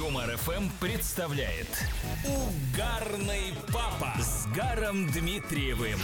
Юмор ФМ представляет Угарный папа с Гаром Дмитриевым.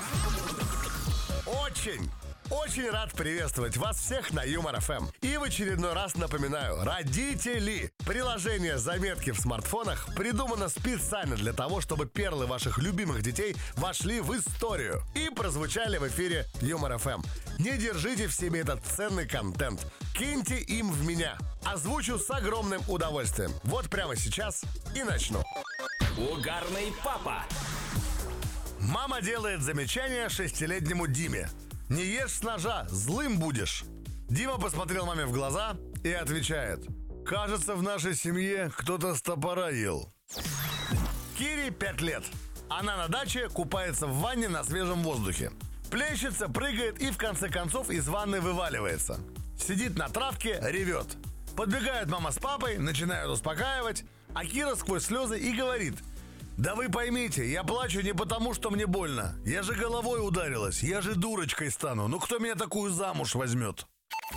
Очень рад приветствовать вас всех на Юмор ФМ. И в очередной раз напоминаю, родители, приложение «Заметки» в смартфонах придумано специально для того, чтобы перлы ваших любимых детей вошли в историю и прозвучали в эфире Юмор ФМ. Не держите в себе этот ценный контент. Киньте им в меня. Озвучу с огромным удовольствием. Вот прямо сейчас и начну. Угарный папа. Мама делает замечание 6-летнему Диме. «Не ешь с ножа, злым будешь». Дима посмотрел маме в глаза и отвечает: «Кажется, в нашей семье кто-то с топора ел». Кире 5 лет. Она на даче купается в ванне на свежем воздухе. Плещется, прыгает и в конце концов из ванны вываливается. Сидит на травке, ревет. Подбегают мама с папой, начинают успокаивать, а Кира сквозь слезы и говорит: «Да вы поймите, я плачу не потому, что мне больно. Я же головой ударилась, я же дурочкой стану. Ну кто меня такую замуж возьмет?»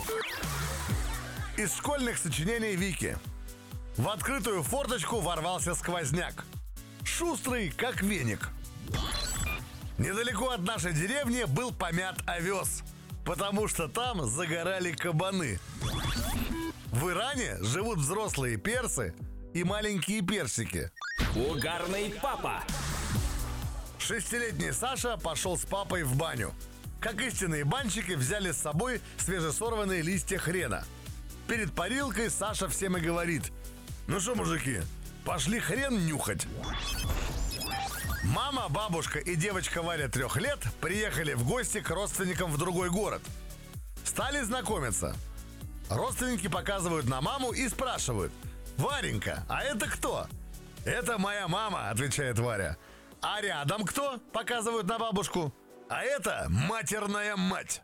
Из школьных сочинений Вики. В открытую форточку ворвался сквозняк. Шустрый, как веник. Недалеко от нашей деревни был помят овес, потому что там загорали кабаны. В Иране живут взрослые персы и маленькие персики. Угарный папа. 6-летний Саша пошел с папой в баню. Как истинные банщики, взяли с собой свежесорванные листья хрена. Перед парилкой Саша всем и говорит: «Ну что, мужики, пошли хрен нюхать». Мама, бабушка и девочка Валя 3 лет приехали в гости к родственникам в другой город. Стали знакомиться. Родственники показывают на маму и спрашивают: «Варенька, а это кто?» «Это моя мама», — отвечает Варя. «А рядом кто?» — показывают на бабушку. «А это матерная мать».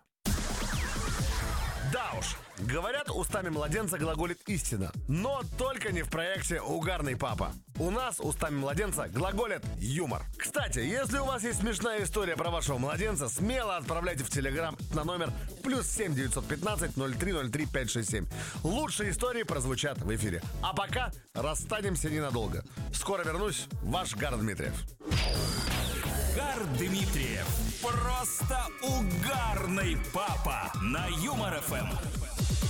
Да уж, говорят, устами младенца глаголит истина. Но только не в проекте «Угарный папа». У нас устами младенца глаголит юмор. Кстати, если у вас есть смешная история про вашего младенца, смело отправляйте в Телеграм на номер +7 915 0303 567. Лучшие истории прозвучат в эфире. А пока расстанемся ненадолго. Скоро вернусь, ваш Гар Дмитриев. Гар Дмитриев. Просто угарный папа на Юмор ФМ.